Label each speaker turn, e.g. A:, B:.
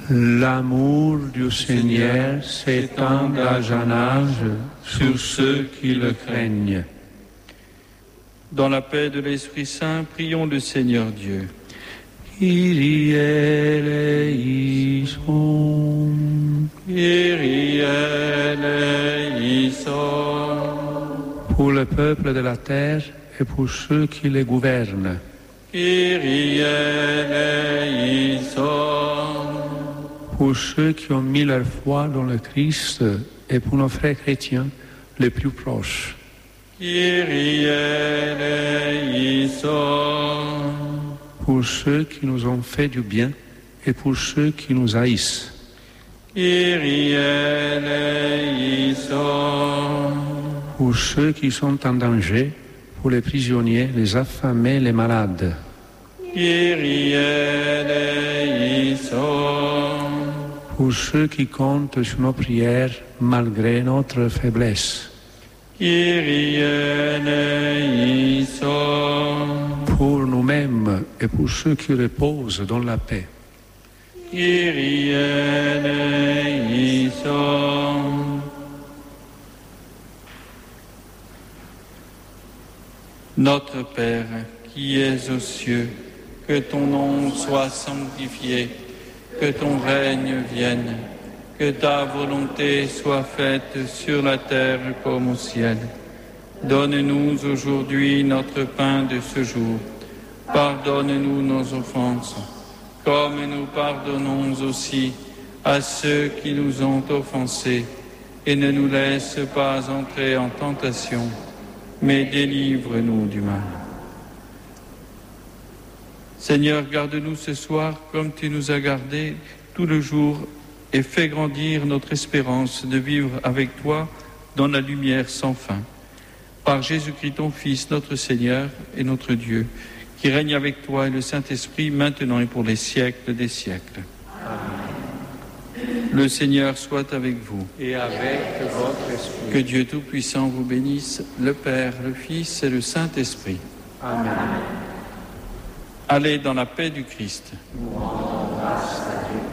A: L'amour du Seigneur s'étend d'âge en âge sur ceux qui le craignent.
B: Dans la paix de l'Esprit Saint, prions le Seigneur Dieu.
A: Kyrie eleison,
B: Kyrie eleison.
A: pour le peuple de la terre et pour ceux qui les gouvernent.
B: Kyrie eleison.
A: Pour ceux qui ont mis leur foi dans le Christ et pour nos frères chrétiens les plus proches.
B: Kyrie eleison.
A: Pour ceux qui nous ont fait du bien et pour ceux qui nous haïssent.
B: Kyrie eleison.
A: Pour ceux qui sont en danger, pour les prisonniers, les affamés, les malades.
B: Kyrie eleison.
A: Pour ceux qui comptent sur nos prières malgré notre faiblesse.
B: Kyrie eleison.
A: Pour nous-mêmes et pour ceux qui reposent dans la paix.
B: Kyrie eleison. Notre Père, qui es aux cieux, que ton nom soit sanctifié, que ton règne vienne, que ta volonté soit faite sur la terre comme au ciel. Donne-nous aujourd'hui notre pain de ce jour. Pardonne-nous nos offenses, comme nous pardonnons aussi à ceux qui nous ont offensés. Et ne nous laisse pas entrer en tentation, mais délivre-nous du mal. Seigneur, garde-nous ce soir comme tu nous as gardés tout le jour et fais grandir notre espérance de vivre avec toi dans la lumière sans fin. Par Jésus-Christ, ton Fils, notre Seigneur et notre Dieu, qui règne avec toi et le Saint-Esprit, maintenant et pour les siècles des siècles. Amen. Le Seigneur soit avec vous.
A: Et avec votre esprit.
B: Que Dieu Tout-Puissant vous bénisse, le Père, le Fils et le Saint-Esprit.
A: Amen.
B: Allez dans la paix du Christ.
A: Nous rendons grâce à Dieu.